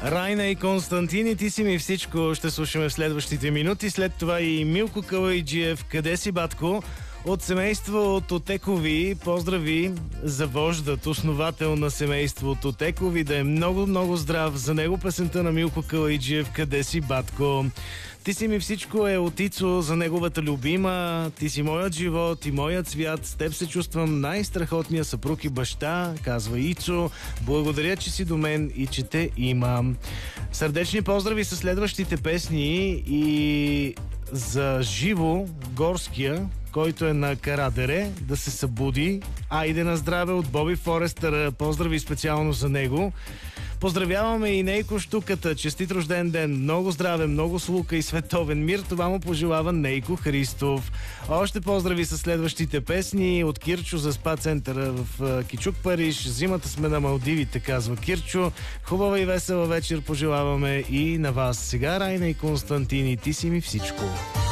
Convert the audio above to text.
Райна и Константин, и ти си ми всичко ще слушаме в следващите минути. След това и Милко Калайджиев, къде си, батко? От семейство от Отекови, поздрави за вождат, основател на семейство от Отекови, да е много, много здрав. За него песента на Милко Калайджиев, къде си, батко? Ти си ми всичко е от Ицо, за неговата любима. Ти си моят живот и моят свят. С теб се чувствам най-страхотния съпруг и баща, казва Ицо. Благодаря, че си до мен и че те имам. Сърдечни поздрави с следващите песни и за Живо Горския, който е на Карадере, да се събуди. Айде на здраве от Боби Форестър. Поздрави специално за него. Поздравяваме и Нейко Штуката. Честит рожден ден. Много здраве, много слука и световен мир. Това му пожелава Нейко Христов. Още поздрави с следващите песни от Кирчо за спа центъра в Кичук, Париж. Зимата сме на Малдивите, казва Кирчо. Хубава и весела вечер пожелаваме и на вас. Сега Райна и Константин, и ти си ми всичко.